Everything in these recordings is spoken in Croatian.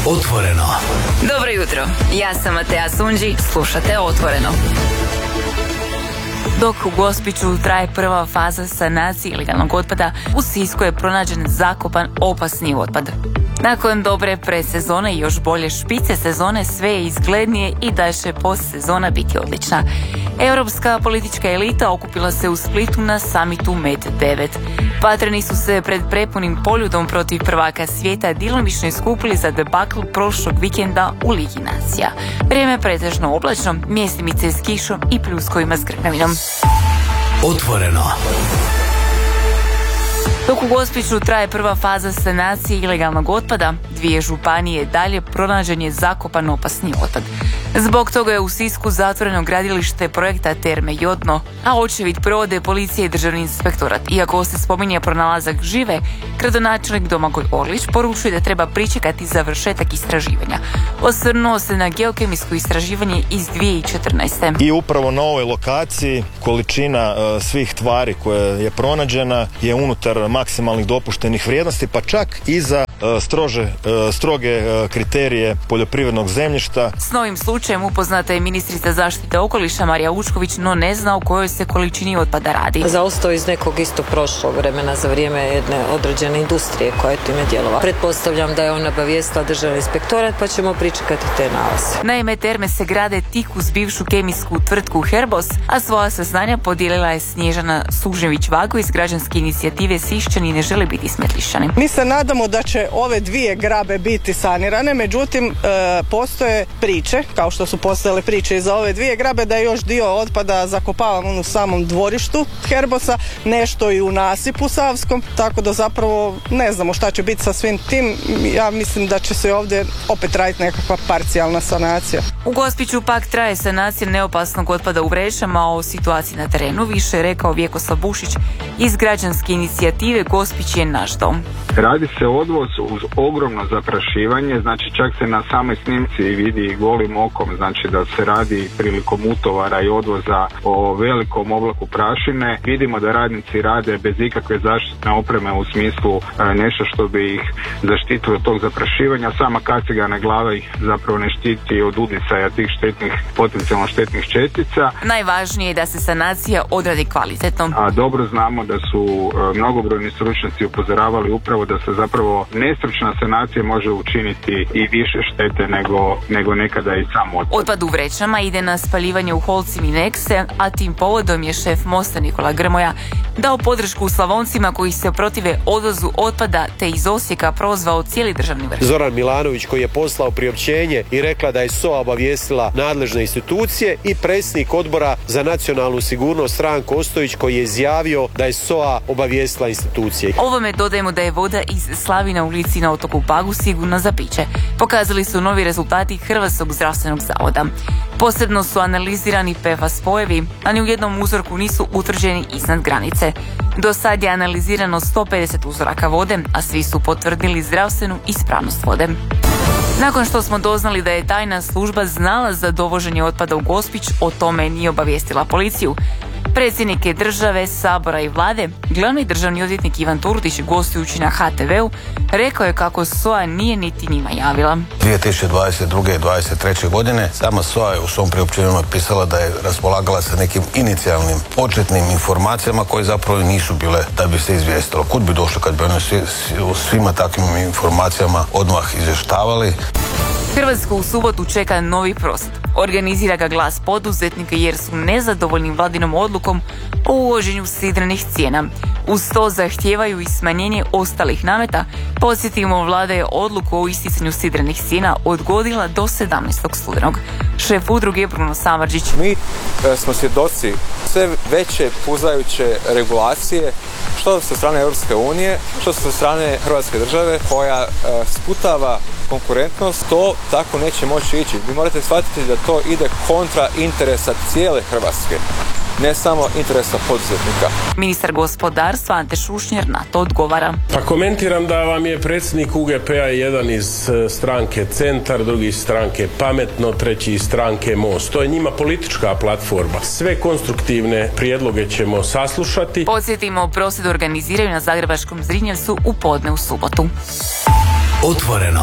Otvoreno. Dobro jutro, ja sam Matea Sunđi, slušate Otvoreno. Dok u Gospiću traje prva faza sanacije ilegalnog otpada, u Sisku je pronađen zakopan opasni otpad. Nakon dobre predsezone i još bolje špice sezone, sve je izglednije i da će postsezona biti odlična. Europska politička elita okupila se u Splitu na samitu MED9. Vatreni su se pred prepunim poljudom protiv prvaka svijeta djelomično iskupili za debakl prošlog vikenda u Ligi nacija. Vrijeme je pretežno oblačno, mjestimice s kišom i pljuskovima s grmljavinom. Otvoreno. Dok u Gospiću traje prva faza sanacije ilegalnog otpada, 2 županije dalje pronađen je zakopan opasni otpad. Zbog toga je u Sisku zatvoreno gradilište projekta Terme Jodno, a očevid provode policije i državni inspektorat. Iako se spominje pronalazak žive, gradonačelnik Domagoj Orlić poručuje da treba pričekati završetak istraživanja. Osvrnuo se na geokemijsko istraživanje iz 2014. I upravo na ovoj lokaciji količina svih tvari koja je pronađena je unutar maksimalnih dopuštenih vrijednosti, pa čak i za stroge kriterije poljoprivrednog zemljišta. S novim slučajem upoznata je ministrica zaštite okoliša Marija Vučković, no ne zna o kojoj se količini otpada radi. Zaostao iz nekog isto prošlog vremena za vrijeme jedne određene industrije koja je time djelovala. Pretpostavljam da je ona obavijestila državni inspektorat, pa ćemo pričekati te nalaze. Naime, terme se grade tik uz bivšu kemijsku tvrtku Herbos, a svoja saznanja podijelila je Snježana Sužnjević-Vago iz građanske inicijative Sišćani ne žele biti smetlišćani. Mi se nadamo da će ove 2 grabe biti sanirane, međutim postoje priče, kao što su postojale priče i za ove 2 grabe, da je još dio otpada zakopavan u samom dvorištu Herbosa, nešto i u nasipu Savskom, tako da zapravo ne znamo šta će biti sa svim tim. Ja mislim da će se ovdje opet raditi nekakva parcijalna sanacija. U Gospiću pak traje sanacija neopasnog otpada u vrećama, a o situaciji na terenu više je rekao Vjekoslav Bušić iz građanske inicijative Gospić je naš dom. Radi se odvoz uz ogromno zaprašivanje, znači čak se na samoj snimci vidi golim okom, znači da se radi prilikom utovara i odvoza o velikom oblaku prašine. Vidimo da radnici rade bez ikakve zaštitne opreme u smislu nešto što bi ih zaštitilo od tog zaprašivanja. Sama kacigana glava ih zapravo ne štiti od udisaja tih potencijalno štetnih čestica. Najvažnije je da se sanacija odradi kvalitetno. A dobro znamo da su mnogobrojni stručnjaci upozoravali upravo da se zapravo nestručna sanacija može učiniti i više štete nego nekada i sam otpad. Otpad u vrećama ide na spaljivanje u Holcim i Nekse, a tim povodom je šef Mosta Nikola Grmoja dao podršku Slavoncima koji se protive odvozu otpada te iz Osijeka prozvao cijeli državni vrh. Zoran Milanović koji je poslao priopćenje i rekla da je SOA obavijestila nadležne institucije i predsjednik odbora za nacionalnu sigurnost Ranko Ostojić koji je izjavio da je SOA obavijestila institucije. Ovome dodajemo da je voda iz Slavina u Lici na otoku Pagu sigurna za piće. Pokazali su novi rezultati Hrvatskog zdravstvenog zavoda. Posebno su analizirani PFAS spojevi, a ni u jednom uzorku nisu utvrđeni iznad granice. Do sad je analizirano 150 uzoraka vode, a svi su potvrdili zdravstvenu ispravnost vode. Nakon što smo doznali da je tajna služba znala za dovoženje otpada u Gospić, o tome nije obavijestila policiju. Predsjednike države, Sabora i vlade, glavni državni odvjetnik Ivan Turudić gostujući na HTV-u rekao je kako SOA nije niti njima javila. 2022. i 2023. godine sama SOA je u svom priopćenju napisala da je raspolagala sa nekim inicijalnim početnim informacijama koje zapravo nisu bile da bi se izvijestilo. Kud bi došlo kad bi oni svima takvim informacijama odmah izvještavali? Hrvatsku u subotu čeka novi prosvjed. Organizira ga Glas poduzetnika jer su nezadovoljni vladinom odlukom o uvođenju sidrenih cijena. Uz to zahtijevaju i smanjenje ostalih nameta. Podsjetimo, vlada je odluku o isticanju sidrenih cijena odgodila do 17. studenog. Šef udruge Bruno Samardžić. Mi smo svjedoci sve veće puzajuće regulacije, što sa strane Europske unije, što sa strane Hrvatske države koja sputava konkurentnost. To tako neće moći ići. Vi morate shvatiti da to ide kontra interesa cijele Hrvatske, ne samo interesa poduzetnika. Ministar gospodarstva Ante Šušnjer na to odgovara. Pa komentiram da vam je predsjednik UGP-a jedan iz stranke Centar, drugi iz stranke Pametno, treći iz stranke Most. To je njima politička platforma. Sve konstruktivne prijedloge ćemo saslušati. Podsjetimo, prosvjed organiziraju na zagrebačkom Zrinjevcu u podne u subotu. Otvoreno.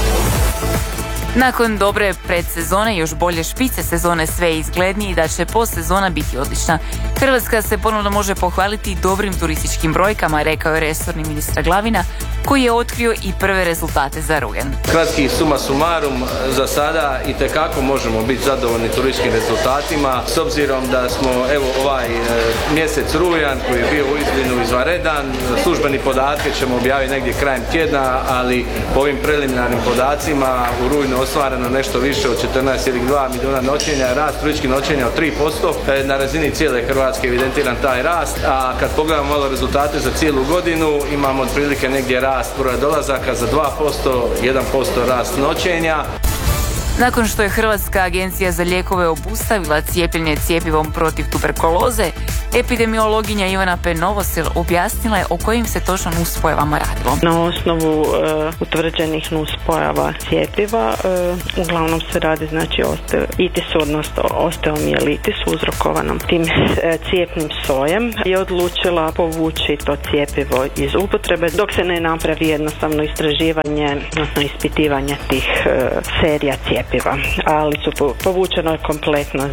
Nakon dobre predsezone, još bolje špice sezone, sve je izgledniji da će postsezona biti odlična. Hrvatska se ponovno može pohvaliti dobrim turističkim brojkama, rekao je resorni ministar Glavina, koji je otkrio i prve rezultate za rujan. Kratki suma sumarum, za sada itekako možemo biti zadovoljni turističkim rezultatima, s obzirom da smo ovaj mjesec rujan koji je bio uistinu izvanredan. Službeni podatke ćemo objaviti negdje krajem tjedna, ali po ovim preliminarnim podacima u rujnu ostvareno nešto više od 14,2 milijuna noćenja, rast turističkih noćenja od 3%, na razini cijele Hrvatske evidentiran taj rast, a kad pogledamo malo rezultate za cijelu godinu, imamo otprilike negdje rast broja dolazaka za 2%, 1% rast noćenja. Nakon što je Hrvatska agencija za lijekove obustavila cijepljenje cjepivom protiv tuberkuloze, epidemiologinja Ivana P-Novosil objasnila je o kojim se točno nuspojavama radilo. Na osnovu utvrđenih nuspojava cjepiva uglavnom se radi osteitis, odnosno osteomijelitis uzrokovanom tim cijepnim sojem, je odlučila povući to cjepivo iz upotrebe dok se ne napravi jednostavno istraživanje, odnosno ispitivanje tih serija cjepiva. Ali su povučeno je kompletno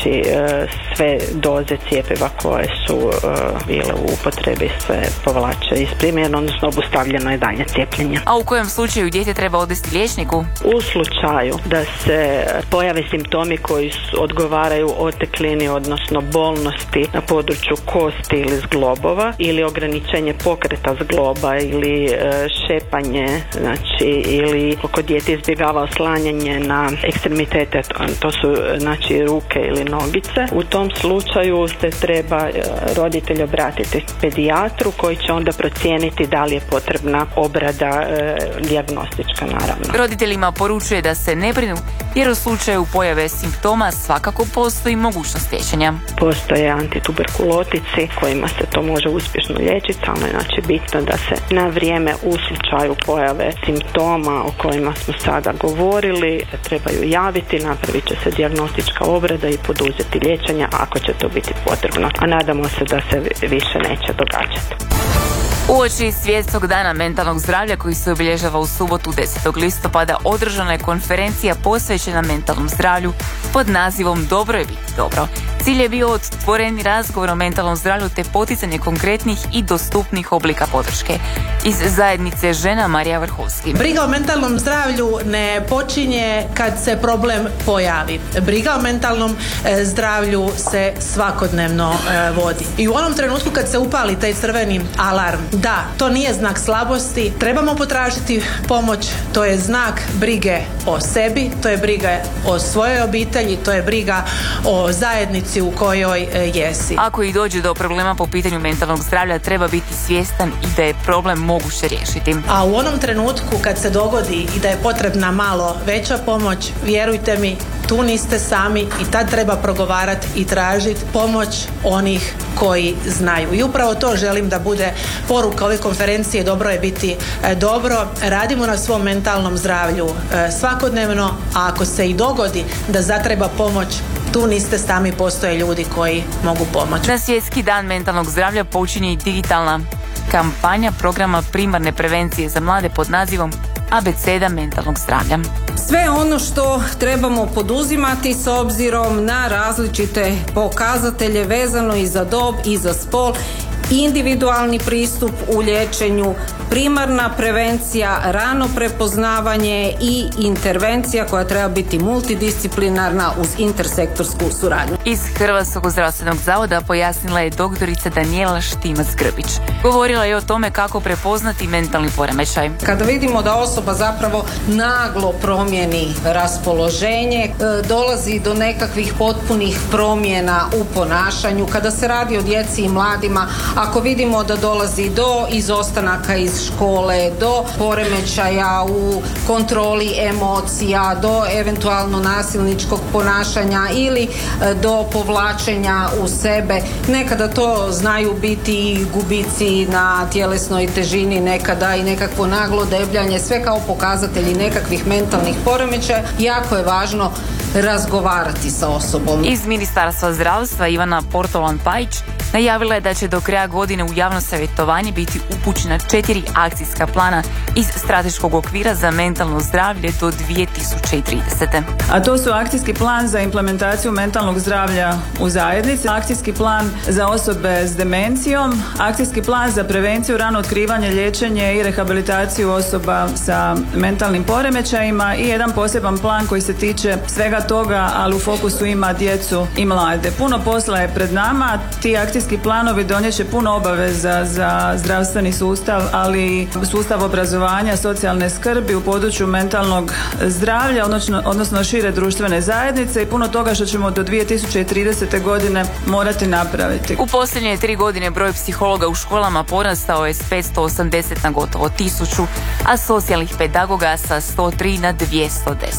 sve doze cjepiva koje su bile u upotrebi se povlače iz primjene, odnosno obustavljeno je dalje cijepljenje. A u kojem slučaju dijete treba odvesti liječniku? U slučaju da se pojave simptomi koji odgovaraju oteklini, odnosno bolnosti na području kosti ili zglobova, ili ograničenje pokreta zgloba ili šepanje, ili ako dijete izbjegava oslanjanje na ekstremitete, to su ruke ili nogice. U tom slučaju se treba roditelj obratiti pedijatru koji će onda procijeniti da li je potrebna obrada dijagnostička, naravno. Roditeljima poručuje da se ne brinu jer u slučaju pojave simptoma svakako postoji mogućnost liječenja. Postoje antituberkulotici kojima se to može uspješno liječiti, samo je bitno da se na vrijeme u slučaju pojave simptoma o kojima smo sada govorili se trebaju javiti, napravit će se dijagnostička obrada i poduzeti liječenja ako će to biti potrebno, a nadamo se da se više neće događati. Uoči Svjetskog dana mentalnog zdravlja koji se obilježava u subotu 10. listopada održana je konferencija posvećena mentalnom zdravlju pod nazivom Dobro je biti dobro. Cilj je bio otvoreni razgovor o mentalnom zdravlju te poticanje konkretnih i dostupnih oblika podrške. Iz zajednice žena Marija Vrhovski. Briga o mentalnom zdravlju ne počinje kad se problem pojavi. Briga o mentalnom zdravlju se svakodnevno vodi. I u onom trenutku kad se upali taj crveni alarm, da, to nije znak slabosti, trebamo potražiti pomoć, to je znak brige o sebi, to je briga o svojoj obitelji, to je briga o zajednici u kojoj jesi. Ako i dođe do problema po pitanju mentalnog zdravlja, treba biti svjestan i da je problem moguće riješiti. A u onom trenutku kad se dogodi i da je potrebna malo veća pomoć, vjerujte mi, tu niste sami i tad treba progovarati i tražiti pomoć onih koji znaju. I upravo to želim da bude poruka ove konferencije. Dobro je biti dobro. Radimo na svom mentalnom zdravlju svakodnevno, a ako se i dogodi da zatreba pomoć, tu niste sami, postoje ljudi koji mogu pomoći. Na Svjetski dan mentalnog zdravlja počinje i digitalna kampanja programa primarne prevencije za mlade pod nazivom Abeceda mentalnog zdravlja. Sve ono što trebamo poduzimati s obzirom na različite pokazatelje vezano i za dob i za spol, individualni pristup u liječenju, primarna prevencija, rano prepoznavanje i intervencija koja treba biti multidisciplinarna uz intersektorsku suradnju. Iz Hrvatskog zdravstvenog zavoda pojasnila je doktorica Danijela Štimac-Grbić. Govorila je o tome kako prepoznati mentalni poremećaj. Kada vidimo da osoba zapravo naglo promijeni raspoloženje, dolazi do nekakvih potpunih promjena u ponašanju, kada se radi o djeci i mladima, ako vidimo da dolazi do izostanaka iz škole, do poremećaja u kontroli emocija, do eventualno nasilničkog ponašanja ili do povlačenja u sebe. Nekada to znaju biti i gubici na tjelesnoj težini, nekada i nekakvo naglo debljanje, sve kao pokazatelji nekakvih mentalnih poremećaja. Jako je važno razgovarati sa osobom. Iz Ministarstva zdravstva Ivana Portolan-Pajić Najavila je da će do kraja godine u javno savjetovanje biti upućena 4 akcijska plana iz strateškog okvira za mentalno zdravlje do 2030. A to su akcijski plan za implementaciju mentalnog zdravlja u zajednici, akcijski plan za osobe s demencijom, akcijski plan za prevenciju, rano otkrivanje, liječenje i rehabilitaciju osoba sa mentalnim poremećajima i jedan poseban plan koji se tiče svega toga, ali u fokusu ima djecu i mlade. Puno posla je pred nama, ti akcijski planovi donijet će puno obaveza za zdravstveni sustav, ali i sustav obrazovanja, socijalne skrbi u području mentalnog zdravlja, odnosno šire društvene zajednice i puno toga što ćemo do 2030. godine morati napraviti. U posljednje 3 godine broj psihologa u školama porastao je s 580 na gotovo 1000, a socijalnih pedagoga sa 103 na 210.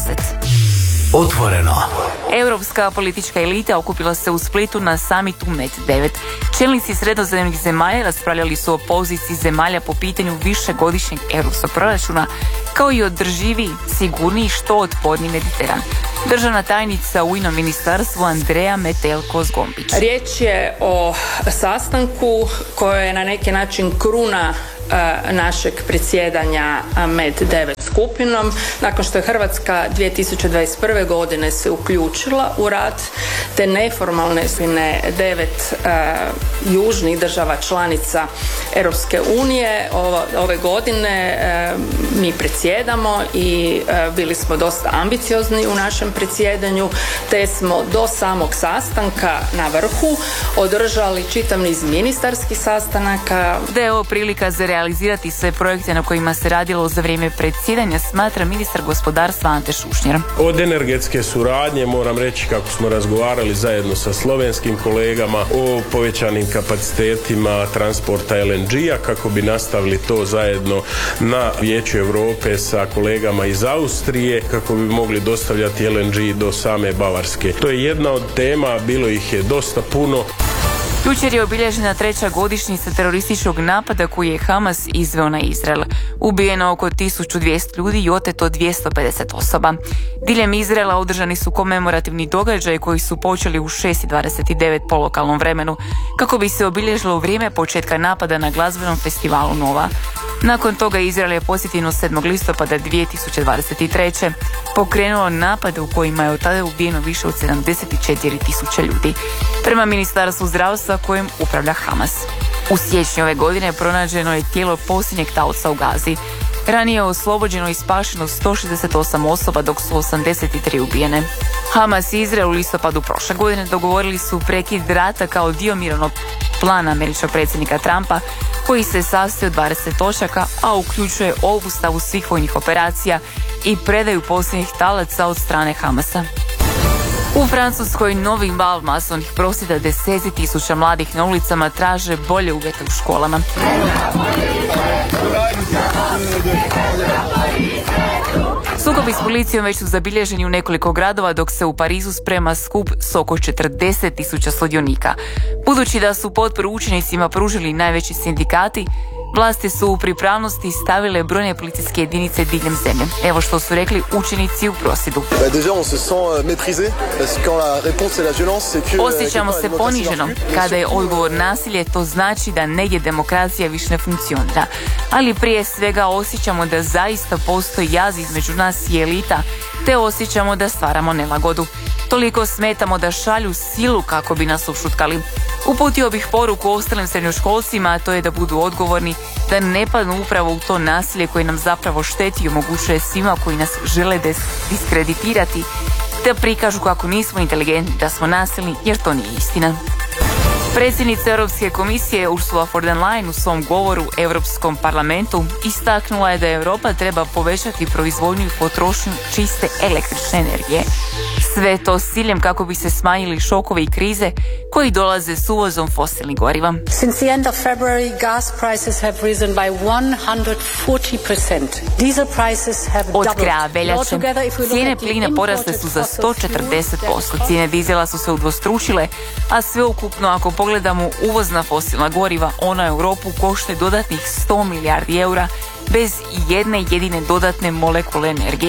Otvoreno. Europska politička elita okupila se u Splitu na samitu MED9. Čelnici sredozemnih zemalja raspravljali su o poziciji zemalja po pitanju višegodišnjeg europskog proračuna, kao i održiviji, sigurniji i što otporniji Mediteran. Državna tajnica u inom ministarstvu Andreja Metelko-Zgombić. Riječ je o sastanku koje je na neki način kruna našeg predsjedanja MED9 skupinom. Nakon što je Hrvatska 2021. godine se uključila u rad te neformalne 9 južnih država članica Europske unije, ove godine mi predsjedamo i bili smo dosta ambiciozni u našem predsjedanju, te smo do samog sastanka na vrhu održali čitav niz ministarskih sastanaka. Da je ovo prilika za realizirati sve projekte na kojima se radilo za vrijeme predsjedanja, smatra ministar gospodarstva Ante Šušnjer. Od energetske suradnje moram reći kako smo razgovarali zajedno sa slovenskim kolegama o povećanim kapacitetima transporta LNG-a kako bi nastavili to zajedno na Vijeću Europe sa kolegama iz Austrije kako bi mogli dostavljati LNG do same Bavarske. To je jedna od tema, bilo ih je dosta puno. Jučer je obilježena 3. godišnjica terorističkog napada koji je Hamas izveo na Izrael. Ubijeno oko 1200 ljudi i oteto 250 osoba. Diljem Izraela održani su komemorativni događaji koji su počeli u 6:29 po lokalnom vremenu, kako bi se obilježilo vrijeme početka napada na glazbenom festivalu Nova. Nakon toga Izrael je posljedno 7. listopada 2023. pokrenuo napade u kojima je od tada ubijeno više od 74.000 ljudi. Prema Ministarstvu zdravstva kojim upravlja Hamas. U siječnju ove godine pronađeno je tijelo posljednjeg taoca u Gazi. Ranije je oslobođeno i spašeno 168 osoba dok su 83 ubijene. Hamas i Izrael u listopadu prošle godine dogovorili su prekid rata kao dio mirovnog plana američkog predsjednika Trumpa koji se sastoji od 20 točaka, a uključuje obustavu svih vojnih operacija i predaju posljednjih talaca od strane Hamasa. U Francuskoj novi val masovnih prosvjeda, 10.000 mladih na ulicama traže bolje uvjete u školama. Sukobi s policijom već su zabilježeni u nekoliko gradova, dok se u Parizu sprema skup s oko 40.000 sudionika. Budući da su potporu učenicima pružili najveći sindikati, vlasti su u pripravnosti stavile brojne policijske jedinice diljem zemlje. Evo što su rekli učenici u prosvjedu. Osjećamo se poniženo. Kada je odgovor nasilje, to znači da negdje demokracija više ne funkcionira. Ali prije svega osjećamo da zaista postoji jaz između nas i elita, te osjećamo da stvaramo nelagodu. Toliko smetamo da šalju silu kako bi nas ušutkali. Uputio bih poruku ostalim srednjoškolcima, a to je da budu odgovorni, da ne padnu upravo u to nasilje koje nam zapravo šteti i omogućuje svima koji nas žele diskreditirati, da prikažu kako nismo inteligentni, da smo nasilni, jer to nije istina. Predsjednica Europske komisije Ursula von der Leyen u svom govoru Europskom parlamentu istaknula je da Europa treba povećati proizvodnju i potrošnju čiste električne energije. Sve to s ciljem kako bi se smanjili šokovi i krize koji dolaze s uvozom fosilnih goriva. Since the end of February, gas prices have risen by 140%. Diesel prices have doubled. Od kraja veljače cijene plina porasle su za 140%. Cijene dizela su se udvostručile, a sveukupno ako pogledamo uvozna fosilna goriva, ona Europu koštaju dodatnih 100 milijardi eura bez jedne jedine dodatne molekule energije.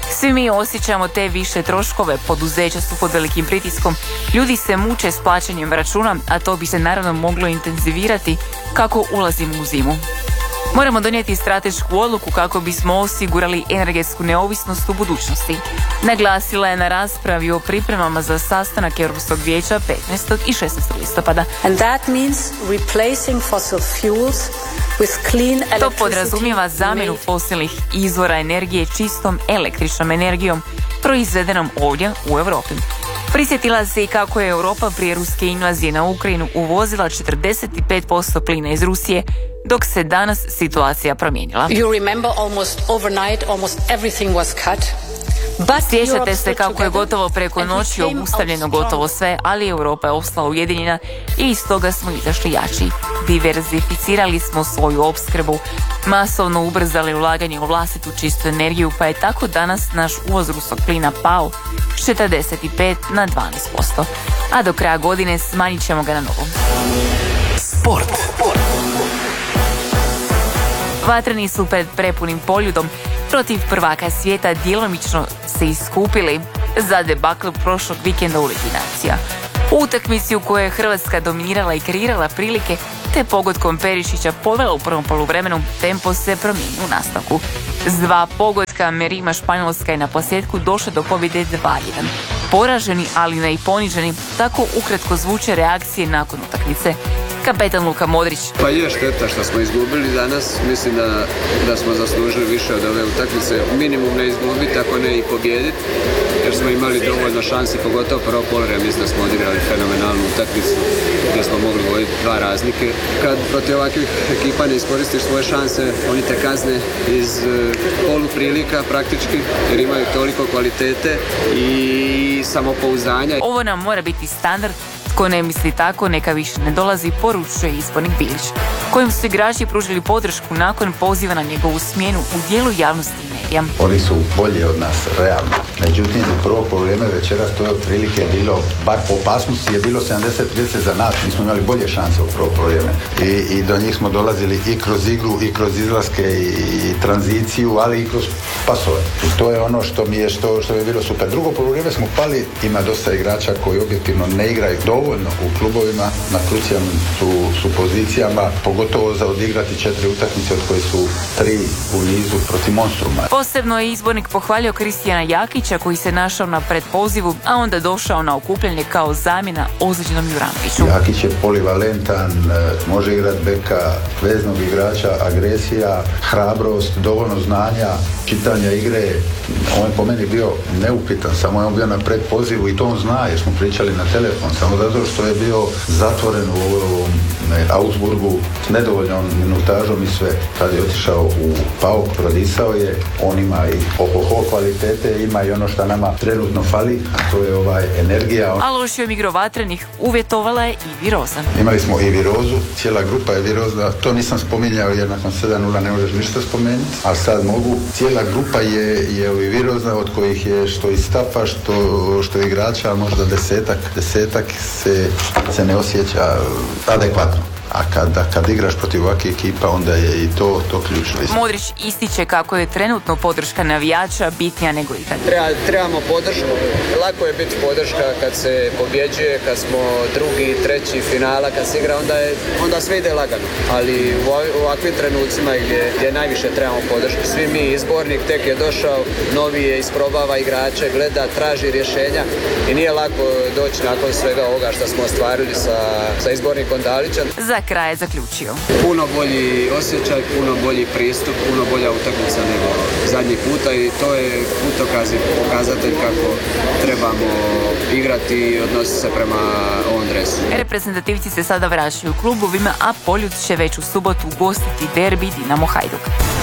Svi mi osjećamo te više troškove, poduzeća su pod velikim pritiskom, ljudi se muče s plaćanjem računa, a to bi se naravno moglo intenzivirati kako ulazimo u zimu. Moramo donijeti stratešku odluku kako bismo osigurali energetsku neovisnost u budućnosti. Naglasila je na raspravi o pripremama za sastanak Europskog vijeća 15. i 16. listopada. And that means replacing fossil fuels with clean electricity. To podrazumijeva zamjenu fosilnih izvora energije čistom električnom energijom proizvedenom ovdje u Europi. Prisjetila se i kako je Europa prije ruske invazije na Ukrajinu uvozila 45% plina iz Rusije, dok se danas situacija promijenila. You remember almost overnight, almost everything was cut. Sjećate se kako je gotovo preko noći obustavljeno gotovo sve, ali Europa je ostala ujedinjena i iz toga smo izašli jači. Diverzificirali smo svoju opskrbu, masovno ubrzali ulaganje u vlastitu čistu energiju, pa je tako danas naš uvoz ruskog plina pao s 45 na 12%, a do kraja godine smanjit ćemo ga na novo. Sport. Vatreni su pred prepunim poljudom protiv prvaka svijeta djelomično se iskupili za debakl prošlog vikenda u Ligi nacija. U utakmici u kojoj je Hrvatska dominirala i kreirala prilike, te pogodkom Perišića povela u prvom poluvremenu, tempo se promijenio u nastavku. S 2 pogotka Merima Španjolska je na posljedku došla do pobjede 2-1. Poraženi, ali ne i poniženi, tako ukratko zvuče reakcije nakon utakmice. Kapetan Luka Modrić. Pa je šteta što smo izgubili danas. Mislim da smo zaslužili više od ove utakmice. Minimum ne izgubiti, ako ne i pobijediti. Jer smo imali dovoljno šansi, pogotovo prvo poluvreme. Mislim da smo odigrali fenomenalnu utakmicu gdje smo mogli voditi 2 razlike. Kad protiv ovakvih ekipa ne iskoristiš svoje šanse, oni te kazne iz poluprilika praktički, jer imaju toliko kvalitete i samopouzdanja. Ovo nam mora biti standard. Tko ne misli tako, neka više ne dolazi, poručuje izbornik Bilić, kojim su igrači pružili podršku nakon poziva na njegovu smjenu u dijelu javnosti i medija. Oni su bolji od nas, realno. Međutim, u prvo probleme večeras to je otprilike bilo, bar po opasnosti je bilo 70-30 za nas, mi smo imali bolje šanse u prvo probleme. I do njih smo dolazili i kroz igru, i kroz izlaske, i tranziciju, ali i kroz pasove. I to je ono što mi je bilo super. Drugo probleme smo pali, ima dosta igrača koji objektivno ne igraju dovoljno u klubovima, na krucijalnim su pozicijama, pogotovo za odigrati 4 utakmice od koje su 3 u nizu protiv Monstruma. Posebno je izbornik pohvalio Kristijana Jakića koji se našao na predpozivu, a onda došao na okupljanje kao zamjena ozlijeđenom Jurankiću. Jakić je polivalentan, može igrati beka, veznog igrača, agresija, hrabrost, dovoljno znanja, čitanja igre. On je po meni bio neupitan, samo je on bio na predpozivu i to on zna jer smo pričali na telefon, samo zato što je bio zatvoren u ovom Augsburgu s nedovoljnom minutažom i sve. Kad je otišao u PAOK, prodisao je, on ima i ohoho kvalitete, ima i ono što nama trenutno fali, a to je energija. A lošijom igrom Vatrenih uvjetovala je i viroza. Imali smo i virozu, cijela grupa je virozna, to nisam spominjao jer nakon 7-0 ne možeš ništa spomenuti, a sad mogu. Cijela grupa je virozna, od kojih je što iz stafa, što igrača, možda desetak se ne osjeća adekvatno. A kad igraš protiv ovakve ekipa, onda je i to ključno. Modrić ističe kako je trenutno podrška navijača bitnija nego ikad. Trebamo podršku. Lako je biti podrška kad se pobjeđuje, kad smo drugi, treći finala, kad se igra, onda sve ide lagano. Ali u ovakvim trenucima gdje najviše trebamo podršku. Svi mi, izbornik tek je došao, novi je, isprobava igrače, gleda, traži rješenja i nije lako doći nakon svega ovoga što smo ostvarili sa izbornikom Dalićem. Za kraj je zaključio. Puno bolji osjećaj, puno bolji pristup, puno bolja utakmica nego zadnji puta i to je putokaz i pokazatelj kako trebamo igrati i odnositi se prema ovom dresu. Reprezentativci se sada vraćaju u klubovima, a Poljud će već u subotu ugostiti derbi Dinamo Hajduk.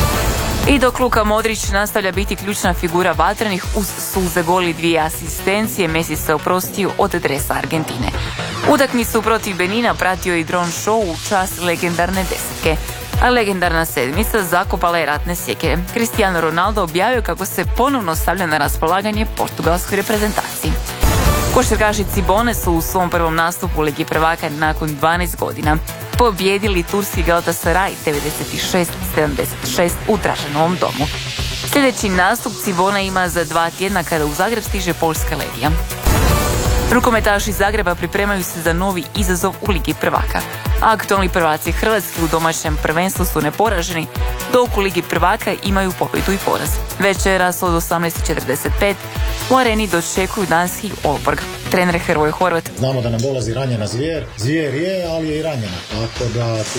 I dok Luka Modrić nastavlja biti ključna figura Vatrenih uz suze goli 2 asistencije, Messi se oprostio od dresa Argentine. Utakmicu protiv Benina pratio i drone show u čast legendarne desetke, a legendarna sedmica zakopala je ratne sjekire. Cristiano Ronaldo objavio kako se ponovno stavlja na raspolaganje portugalskoj reprezentaciji. Košarkaši Cibone su u svom prvom nastupu u Ligi prvaka nakon 12 godina pobijedili turski Galatasaray 96-76 u Draženovom domu. Sljedeći nastup Cibona ima za 2 tjedna kada u Zagreb stiže poljska Legija. Rukometaši Zagreba pripremaju se za novi izazov u Ligi prvaka. Aktualni prvaci Hrvatske u domaćem prvenstvu su neporaženi, dok u Ligi prvaka imaju pobjedu i poraz. Večeras od 18:45 u areni dočekuju danski Aalborg. Trener Hrvoje Horvat. Znamo da nam dolazi ranjena zvijer. Zvijer je, ali je i ranjena. Tako da tu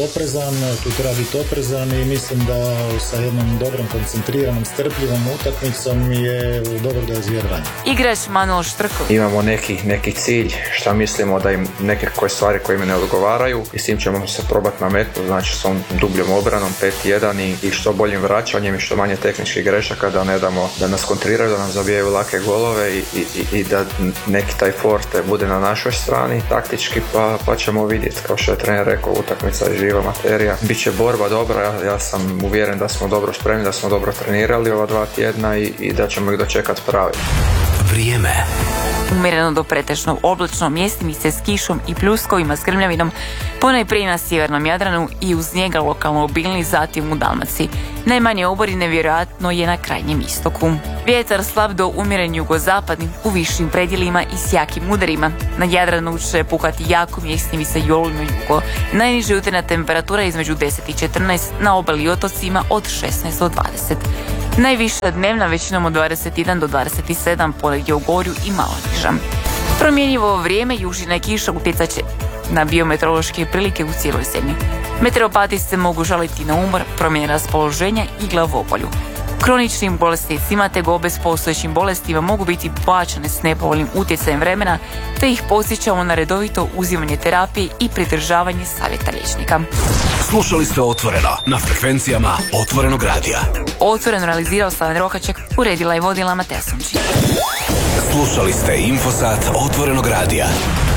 treba biti oprezan i mislim da sa jednom dobrom, koncentriranom, strpljivom utakmicom je dobro da je zvijer ranjen. Igrač Manuel Štrko. Imamo neki cilj, šta mislimo da im neke koje stvari koje im ne odgovaraju i s tim ćemo se probati nametnuti, znači s ovom dubljom obranom 5-1 i što boljim vraćanjem i što manje tehničkih grešaka, da ne damo da nas kontriraju, da nam zabijaju lake golove i da neki taj forte bude na našoj strani taktički, pa ćemo vidjeti. Kao što je trener rekao, utakmica je živa materija. Biće borba dobra, ja sam uvjeren da smo dobro spremni, da smo dobro trenirali ova 2 tjedna i da ćemo ih dočekati pravi. Vrijeme. Umjereno do pretežno oblačno, mjestimice s kišom i pljuskovima s grmljavinom, ponajprije na sjevernom Jadranu i uz njega lokalno obilni, zatim u Dalmaciji. Najmanje oborine vjerojatno je na krajnjem istoku. Vjetar slab do umjeren jugozapadnim u višim predjelima i s jakim udarima. Na Jadranu će puhati jako mjestimice i olujno jugo. Najniža jutarnja temperatura između 10 i 14, na obali i otocima od 16 do 20. Najviša dnevna većinom od 21 do 27, ponegdje u Gorju i malo niža. Promjenjivo vrijeme, južina i kiša utjecat će na biometeorološke prilike u cijeloj zemlji. Meteoropati se mogu žaliti na umor, promjene raspoloženja i glavobolju. Kroničnim bolesnicima te gobe s postojećim bolestima mogu biti plaćane s nepovoljnim utjecajem vremena, te ih podsjećamo na redovito uzimanje terapije i pridržavanje savjeta liječnika. Slušali ste Otvoreno na frekvencijama Otvorenog radija. Otvoreno realizirao Slaven Rohaček, uredila i vodila Mateja Sončić. Slušali ste Infosat Otvorenog radija.